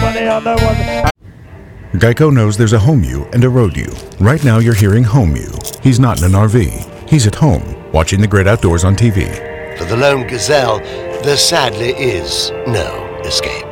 money on that one. Geico knows there's a home you and a road you. Right now you're hearing home you. He's not in an RV. He's at home, watching the great outdoors on TV. For the lone gazelle, there sadly is no escape.